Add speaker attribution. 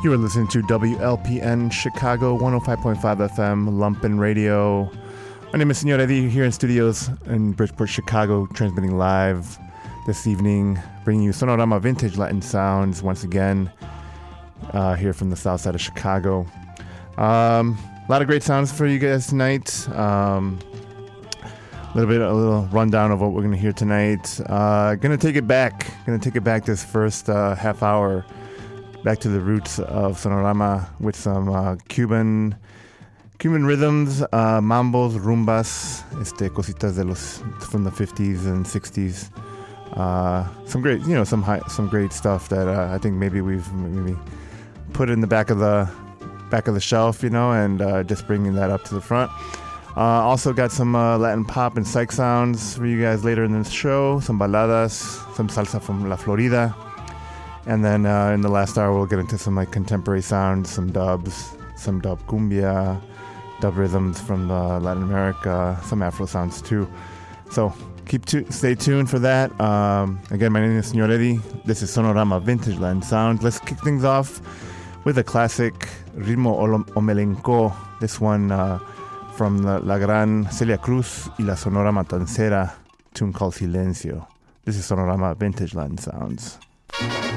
Speaker 1: You are listening to WLPN Chicago 105.5 FM, Lumpen Radio. My name is Senor Eddie here in studios in Bridgeport, Chicago, transmitting live this evening, bringing you Sonorama Vintage Latin Sounds once again here from the south side of Chicago. A lot of great sounds for you guys tonight. A little rundown of what we're going to hear tonight. Going to take it back this first half hour back to the roots of Sonorama with some Cuban rhythms, mambos, rumbas, cositas from the 50s and 60s. Some great, some great stuff that I think maybe we've put in the back of the shelf, and just bringing that up to the front. Also got some Latin pop and psych sounds for you guys later in the show. Some baladas, some salsa from La Florida. And then in the last hour, we'll get into some contemporary sounds, some dubs, some dub cumbia, dub rhythms from Latin America, some Afro sounds too. So stay tuned for that. Again, my name is Senor Eddie. This is Sonorama Vintage Latin Sounds. Let's kick things off with a classic Ritmo Omelenco. This one from La Gran Celia Cruz y La Sonora Matancera, tune called Silencio. This is Sonorama Vintage Latin Sounds.